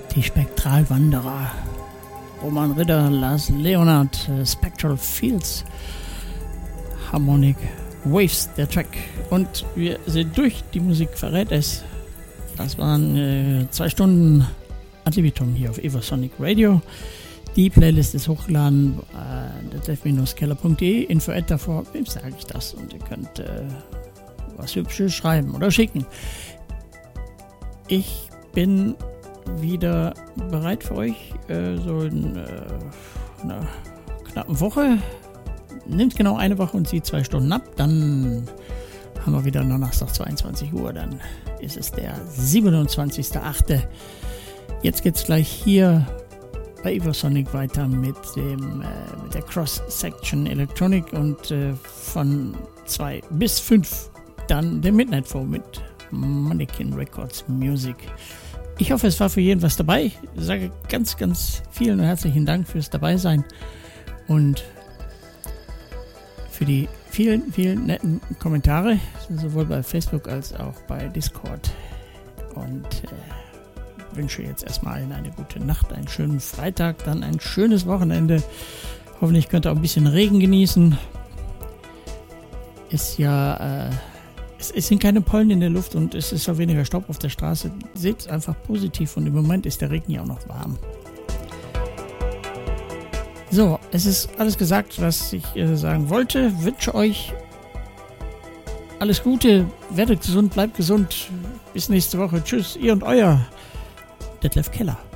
Die Spektralwanderer, Roman Ritter, Lars Leonard, Spectral Fields, Harmonic Waves, der Track. Und wir sind durch, die Musik verrät es. Das waren 2 Stunden Ad libitum hier auf Eversonic Radio. Die Playlist ist hochgeladen detlef-keller.de, info@ davor, wem sage ich das? Und ihr könnt was Hübsches schreiben oder schicken. Ich bin wieder bereit für euch, so in einer knappen Woche. Nimmt genau eine Woche und zieht 2 Stunden ab. Dann haben wir wieder Donnerstag 22 Uhr. Dann ist es der 27.8. Jetzt geht's gleich hier bei Eversonic weiter mit der Cross-Section Electronic und von 2 bis 5 dann der Midnight Four mit Mannequin Records Music. Ich hoffe, es war für jeden was dabei. Ich sage ganz, ganz vielen und herzlichen Dank fürs Dabeisein und für die vielen, vielen netten Kommentare, sowohl bei Facebook als auch bei Discord. Und wünsche jetzt erstmal allen eine gute Nacht, einen schönen Freitag, dann ein schönes Wochenende. Hoffentlich könnt ihr auch ein bisschen Regen genießen. Ist ja... Es sind keine Pollen in der Luft und es ist auch weniger Staub auf der Straße. Seht es einfach positiv und im Moment ist der Regen ja auch noch warm. So, es ist alles gesagt, was ich sagen wollte. Wünsche euch alles Gute, werdet gesund, bleibt gesund. Bis nächste Woche. Tschüss, ihr und euer Detlef Keller.